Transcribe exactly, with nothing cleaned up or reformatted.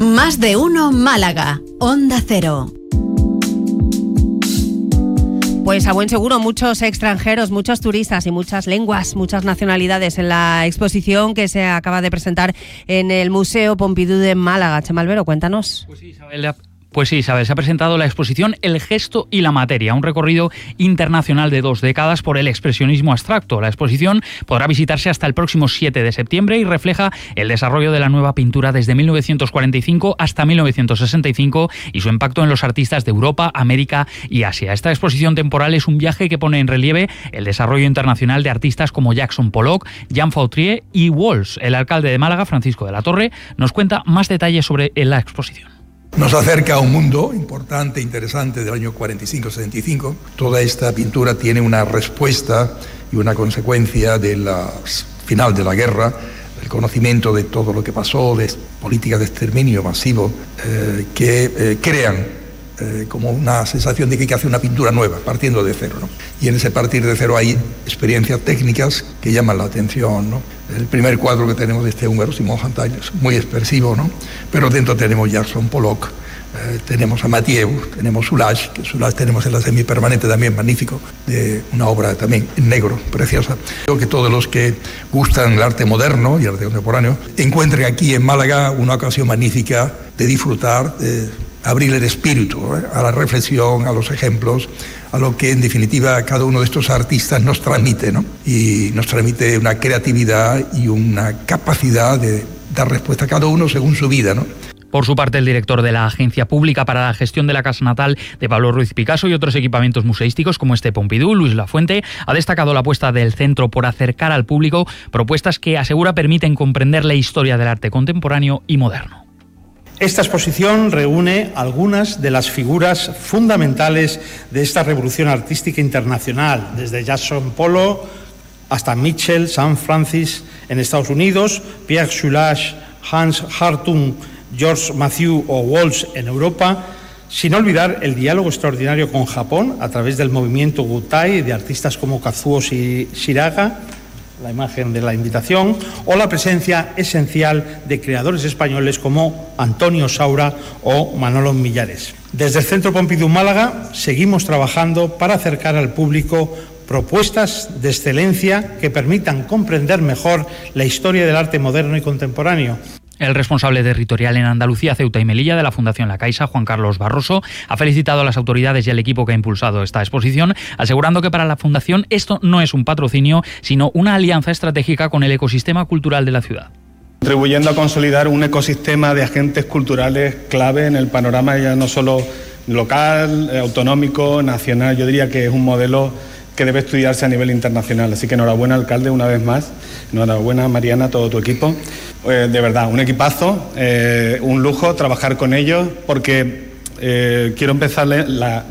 Más de uno Málaga, Onda Cero. Pues a buen seguro, muchos extranjeros, muchos turistas y muchas lenguas, muchas nacionalidades en la exposición que se acaba de presentar en el Museo Pompidou de Málaga. Chema Albero, cuéntanos. Pues sí, Isabel. Pues sí, Isabel, se ha presentado la exposición El gesto y la materia, un recorrido internacional de dos décadas por el expresionismo abstracto. La exposición podrá visitarse hasta el próximo siete de septiembre y refleja el desarrollo de la nueva pintura desde mil novecientos cuarenta y cinco hasta mil novecientos sesenta y cinco y su impacto en los artistas de Europa, América y Asia. Esta exposición temporal es un viaje que pone en relieve el desarrollo internacional de artistas como Jackson Pollock, Jean Fautrier y Walsh. El alcalde de Málaga, Francisco de la Torre, nos cuenta más detalles sobre la exposición. Nos acerca a un mundo importante, interesante del año cuarenta y cinco sesenta y cinco. Toda esta pintura tiene una respuesta y una consecuencia del final de la guerra, el conocimiento de todo lo que pasó, de políticas de exterminio masivo, eh, que eh, crean eh, como una sensación de que hay que hacer una pintura nueva, partiendo de cero, ¿no? Y en ese partir de cero hay experiencias técnicas que llaman la atención, ¿no? El primer cuadro que tenemos de este húngaro, Simón Hantány, es muy expresivo, ¿no? Pero dentro tenemos Jackson Pollock, eh, tenemos a Mathieu, tenemos Soulages, que Soulages tenemos en la semipermanente también, magnífico, de una obra también en negro, preciosa. Creo que todos los que gustan el arte moderno y el arte contemporáneo encuentren aquí en Málaga una ocasión magnífica de disfrutar, de abrir el espíritu, ¿eh? a la reflexión, a los ejemplos, a lo que en definitiva cada uno de estos artistas nos transmite, ¿no? Y nos transmite una creatividad y una capacidad de dar respuesta a cada uno según su vida, ¿no? Por su parte, el director de la Agencia Pública para la Gestión de la Casa Natal de Pablo Ruiz Picasso y otros equipamientos museísticos como este Pompidou, Luis Lafuente, ha destacado la apuesta del centro por acercar al público propuestas que asegura permiten comprender la historia del arte contemporáneo y moderno. Esta exposición reúne algunas de las figuras fundamentales de esta revolución artística internacional, desde Jackson Pollock hasta Mitchell, Sam Francis en Estados Unidos, Pierre Soulages, Hans Hartung, George Mathieu o Walsh en Europa, sin olvidar el diálogo extraordinario con Japón a través del movimiento Gutai de artistas como Kazuo Shiraga, la imagen de la invitación, o la presencia esencial de creadores españoles como Antonio Saura o Manolo Millares. Desde el Centro Pompidou Málaga seguimos trabajando para acercar al público propuestas de excelencia que permitan comprender mejor la historia del arte moderno y contemporáneo. El responsable territorial en Andalucía, Ceuta y Melilla de la Fundación La Caixa, Juan Carlos Barroso, ha felicitado a las autoridades y al equipo que ha impulsado esta exposición, asegurando que para la Fundación esto no es un patrocinio, sino una alianza estratégica con el ecosistema cultural de la ciudad. Contribuyendo a consolidar un ecosistema de agentes culturales clave en el panorama ya no solo local, autonómico, nacional. Yo diría que es un modelo que debe estudiarse a nivel internacional. Así que enhorabuena, alcalde, una vez más. Enhorabuena, Mariana, todo tu equipo. Eh, de verdad, un equipazo, eh, un lujo trabajar con ellos, porque eh, quiero empezarle la,